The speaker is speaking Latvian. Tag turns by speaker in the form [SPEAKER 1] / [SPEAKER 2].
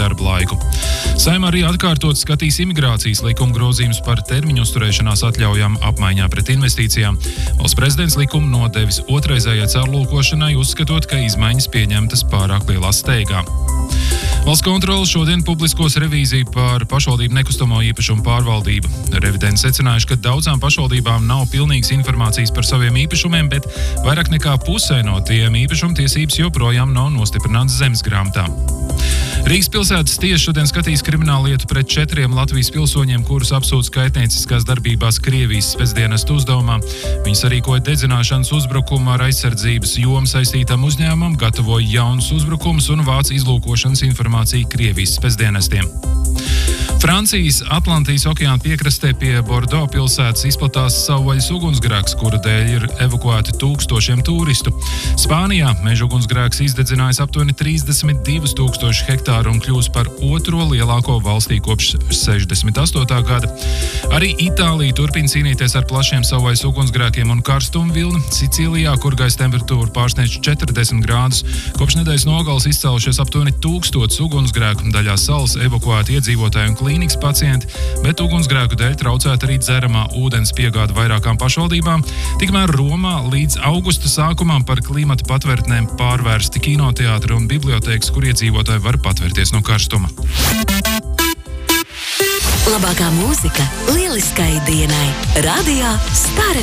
[SPEAKER 1] darba laiku. Saeima arī atkārtot skatīs imigrācijas likuma grozījumus par termiņu uzturēšanās atļaujām apmaiņā pret investīcijām. Valsts prezidents likumu nodevis otrreizējai caurlūkošanai, uzskatot, ka izmaiņas pieņemtas pārāk lielā steigā. Valsts kontrole šodien publiskos revīziju par pašvaldību nekustamo īpašumu pārvaldību. Revidenti secinājuši, ka daudzām pašvaldībām nav pilnīgas informācijas par saviem īpašumiem, bet vairāk nekā pusē no tiem īpašumtiesības joprojām nav nostiprināts zemesgrāmatā. Rīgas pilsētas tiesa šodien skatīs krimināllietu pret 4 Latvijas pilsoņiem, kurus apsūdz kaitnieciskās darbībās Krievijas spēcdienestu uzdevumā. Viņi sarīkoja dedzināšanas uzbrukumu ar aizsardzības jomu saistītam uzņēmumam, gatavoja jaunus uzbrukumus un vāca izlūkošanas informāciju Krievijas spēcdienestiem. Francijas Atlantijas okeāna piekrastē pie Bordo pilsētas izplatās savvaļas ugunsgrēks, kura dēļ ir evakuēti tūkstošiem turistu. Spānijā meža ugunsgrēks izdedzinājis aptuveni 32,000 hektāru un kļūs par otro lielāko valstī kopš 68. gada. Arī Itālija turpina cīnīties ar plašiem savvaļas ugunsgrēkiem un karstumu vilni. Sicīlijā, kur gaisa temperatūra pārsniedz 40 grādus, kopš nedēļas nogales izcēlušies aptuveni 1000 ugunsgrēku, daļā salas evakuēti iedzīvotāji un klīnikas pacienti, bet ugunsgrēku dēļ traucēta arī dzeramā ūdens piegāde vairākām pašvaldībām. Tikmēr Romā līdz augusta sākumam par klimata patvērtnēm pārvērsti kinoteātri un bibliotēkas, kur iedzīvotāji var patvērties no karstuma.
[SPEAKER 2] Labākā mūzika lieliskai dienai. Radio Star